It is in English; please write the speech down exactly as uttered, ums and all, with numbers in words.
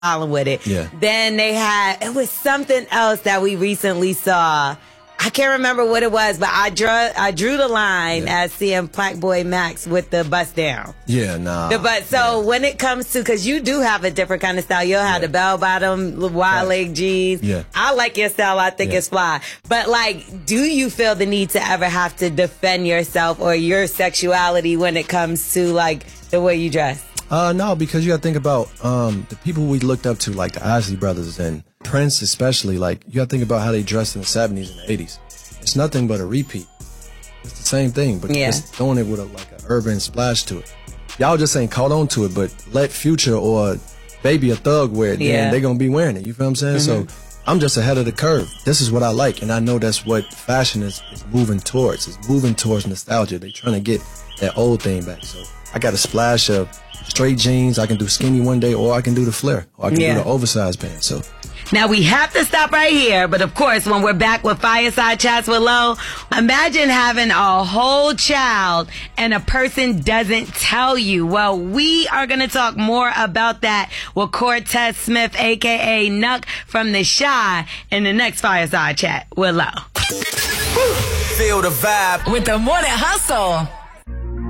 following with it. Yeah. Then they had, it was something else that we recently saw. I can't remember what it was, but I drew I drew the line yeah. as seeing Black Boy Max with the bust down. Yeah, nah. The but so yeah. when it comes to, because you do have a different kind of style. You'll have yeah. the bell bottom, wide right. leg jeans. Yeah. I like your style. I think yeah. it's fly. But like, do you feel the need to ever have to defend yourself or your sexuality when it comes to like the way you dress? Uh, no, because you got to think about um, the people we looked up to, like the Isley Brothers and Prince especially. Like, you got to think about how they dressed in the seventies and the eighties. It's nothing but a repeat. It's the same thing, but yeah. just throwing it with a, like an urban splash to it. Y'all just ain't caught on to it, but let Future or Baby or Thug wear it, yeah. then they going to be wearing it. You feel what I'm saying? Mm-hmm. So I'm just ahead of the curve. This is what I like, and I know that's what fashion is, is moving towards. It's moving towards nostalgia. They trying to get that old thing back. So I got a splash of straight jeans. I can do skinny one day, or I can do the flare, or I can yeah. do the oversized pants. So now we have to stop right here, but of course, when we're back with Fireside Chats with Lo, imagine having a whole child and a person doesn't tell you. Well, we are going to talk more about that with Cortez Smith, aka Nuck from The Chi, in the next Fireside Chat with Lo. Feel the vibe with the Morning Hustle.